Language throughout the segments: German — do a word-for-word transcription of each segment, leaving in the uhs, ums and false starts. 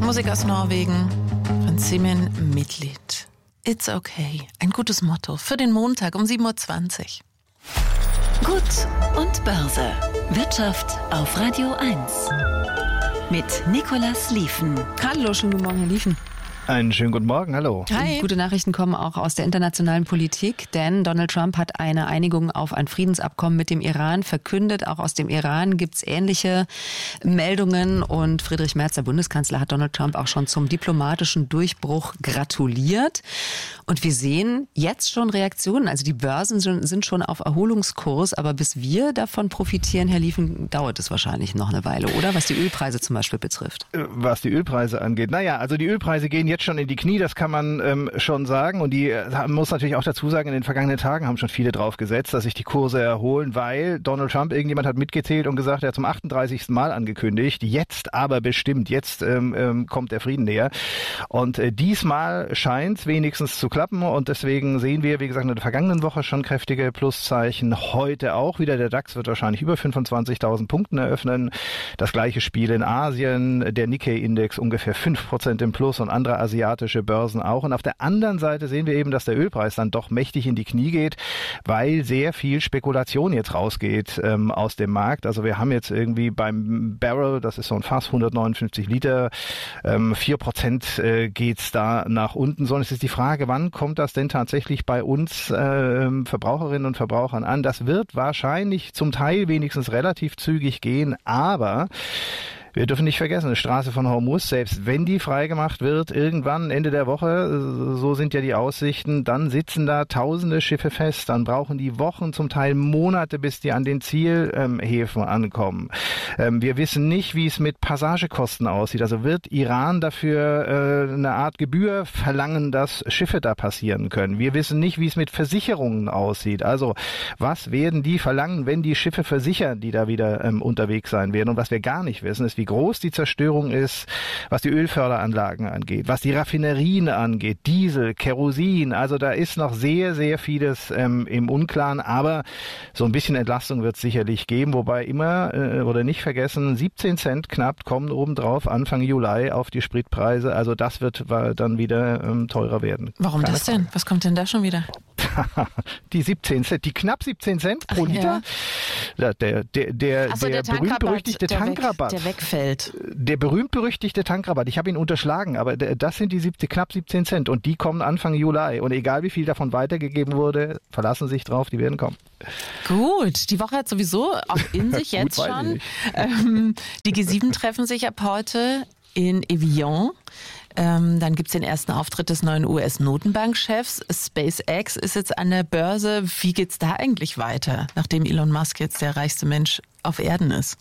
Musik aus Norwegen von Simen Midtlied. It's okay. Ein gutes Motto für den Montag um sieben Uhr zwanzig. Gut und Börse. Wirtschaft auf Radio eins. Mit Nicolas Liefen. Hallo, schönen guten Morgen, Herr Liefen. Einen schönen guten Morgen, hallo. Hi. Gute Nachrichten kommen auch aus der internationalen Politik, denn Donald Trump hat eine Einigung auf ein Friedensabkommen mit dem Iran verkündet. Auch aus dem Iran gibt es ähnliche Meldungen und Friedrich Merz, der Bundeskanzler, hat Donald Trump auch schon zum diplomatischen Durchbruch gratuliert. Und wir sehen jetzt schon Reaktionen, also die Börsen sind schon auf Erholungskurs, aber bis wir davon profitieren, Herr Liefen, dauert es wahrscheinlich noch eine Weile, oder? Was die Ölpreise zum Beispiel betrifft. Was die Ölpreise angeht, naja, also die Ölpreise gehen jetzt schon in die Knie, das kann man ähm, schon sagen. Und die äh, muss natürlich auch dazu sagen, in den vergangenen Tagen haben schon viele drauf gesetzt, dass sich die Kurse erholen, weil Donald Trump, irgendjemand hat mitgezählt und gesagt, er hat zum achtunddreißigsten Mal angekündigt, jetzt aber bestimmt, jetzt ähm, ähm, kommt der Frieden näher. Und äh, diesmal scheint es wenigstens zu klappen und deswegen sehen wir, wie gesagt, in der vergangenen Woche schon kräftige Pluszeichen. Heute auch wieder, der DAX wird wahrscheinlich über fünfundzwanzigtausend Punkten eröffnen. Das gleiche Spiel in Asien, der Nikkei-Index ungefähr fünf Prozent im Plus und andere asiatische Börsen auch. Und auf der anderen Seite sehen wir eben, dass der Ölpreis dann doch mächtig in die Knie geht, weil sehr viel Spekulation jetzt rausgeht ähm, aus dem Markt. Also wir haben jetzt irgendwie beim Barrel, das ist so ein Fass, hundertneunundfünfzig Liter, ähm, vier Prozent äh, geht's da nach unten. So, und es ist die Frage, wann kommt das denn tatsächlich bei uns äh, Verbraucherinnen und Verbrauchern an? Das wird wahrscheinlich zum Teil wenigstens relativ zügig gehen, aber wir dürfen nicht vergessen, die Straße von Hormuz, selbst wenn die freigemacht wird, irgendwann Ende der Woche, so sind ja die Aussichten, dann sitzen da tausende Schiffe fest, dann brauchen die Wochen, zum Teil Monate, bis die an den Zielhäfen ankommen. Wir wissen nicht, wie es mit Passagekosten aussieht. Also wird Iran dafür eine Art Gebühr verlangen, dass Schiffe da passieren können. Wir wissen nicht, wie es mit Versicherungen aussieht. Also was werden die verlangen, wenn die Schiffe versichern, die da wieder unterwegs sein werden? Und was wir gar nicht wissen, ist, wie wie groß die Zerstörung ist, was die Ölförderanlagen angeht, was die Raffinerien angeht, Diesel, Kerosin. Also da ist noch sehr, sehr vieles ähm, im Unklaren, aber so ein bisschen Entlastung wird es sicherlich geben, wobei immer, äh, oder nicht vergessen, siebzehn Cent knapp kommen obendrauf Anfang Juli auf die Spritpreise. Also das wird dann wieder ähm, teurer werden. Warum Keine das denn? Frage. Was kommt denn da schon wieder? Die siebzehn Cent, die knapp siebzehn Cent pro Ach, Liter. Ja. Der, der, der, so, der, der berühmt-berüchtigte der Tankrabatt. Weg, der wegfällt. Der berühmt-berüchtigte Tankrabatt. Ich habe ihn unterschlagen, aber das sind die siebzehn, knapp siebzehn Cent und die kommen Anfang Juli. Und egal wie viel davon weitergegeben wurde, verlassen sich drauf, die werden kommen. Gut, die Woche hat sowieso auch in sich jetzt Gut, schon. Ähm, die G sieben treffen sich ab heute in Evian. Ähm, dann gibt es den ersten Auftritt des neuen U S-Notenbankchefs. SpaceX ist jetzt an der Börse. Wie geht's da eigentlich weiter, nachdem Elon Musk jetzt der reichste Mensch auf Erden ist?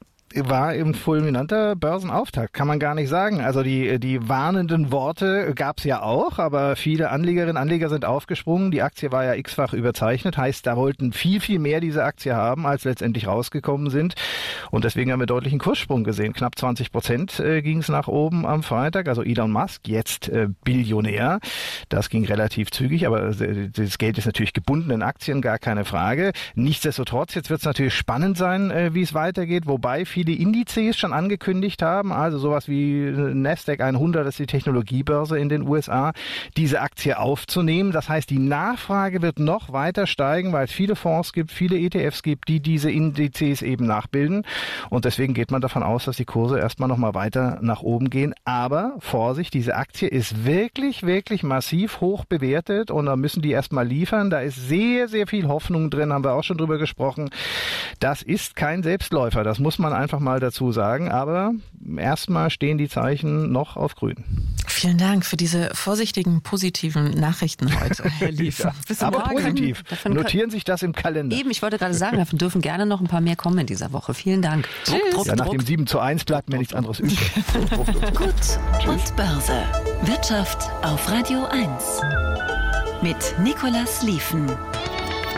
War eben fulminanter Börsenauftakt, kann man gar nicht sagen. Also die die warnenden Worte gab's ja auch, aber viele Anlegerinnen und Anleger sind aufgesprungen. Die Aktie war ja x-fach überzeichnet, heißt, da wollten viel, viel mehr diese Aktie haben, als letztendlich rausgekommen sind. Und deswegen haben wir deutlichen Kurssprung gesehen. Knapp zwanzig Prozent äh, ging's nach oben am Freitag. Also Elon Musk, jetzt äh, Billionär. Das ging relativ zügig, aber das Geld ist natürlich gebunden in Aktien, gar keine Frage. Nichtsdestotrotz, jetzt wird's natürlich spannend sein, äh, wie es weitergeht, wobei viele die Indizes schon angekündigt haben, also sowas wie Nasdaq hundert, das ist die Technologiebörse in den U S A, diese Aktie aufzunehmen. Das heißt, die Nachfrage wird noch weiter steigen, weil es viele Fonds gibt, viele E T Fs gibt, die diese Indizes eben nachbilden. Und deswegen geht man davon aus, dass die Kurse erstmal noch mal weiter nach oben gehen. Aber Vorsicht, diese Aktie ist wirklich, wirklich massiv hoch bewertet und da müssen die erstmal liefern. Da ist sehr, sehr viel Hoffnung drin, haben wir auch schon drüber gesprochen. Das ist kein Selbstläufer, das muss man einfach mal dazu sagen, aber erstmal stehen die Zeichen noch auf grün. Vielen Dank für diese vorsichtigen, positiven Nachrichten heute, Herr Lief. Ja, Bis aber morgen. positiv. Notieren Sie sich das im Kalender. Eben, ich wollte gerade sagen, davon dürfen gerne noch ein paar mehr kommen in dieser Woche. Vielen Dank. Druck, Druck, ja, nach Druck. dem sieben zu eins bleibt mir nichts anderes übrig. Gut und Börse. Wirtschaft auf Radio eins. Mit Nicolas Liefen.